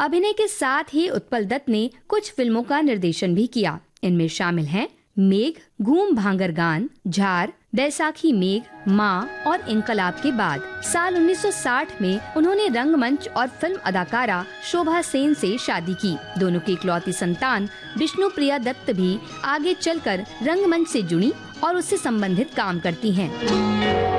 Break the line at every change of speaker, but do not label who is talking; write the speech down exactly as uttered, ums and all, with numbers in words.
अभिनय के साथ ही उत्पल दत्त ने कुछ फिल्मों का निर्देशन भी किया। इनमें शामिल हैं मेघ, घूम भांगर गान, झार, बैसाखी मेघ, माँ और इनकलाब के बाद। साल उन्नीस सौ साठ में उन्होंने रंगमंच और फिल्म अदाकारा शोभा सेन से शादी की। दोनों की इकलौती संतान विष्णुप्रिया दत्त भी आगे चलकर रंगमंच से जुड़ी और उससे संबंधित काम करती हैं।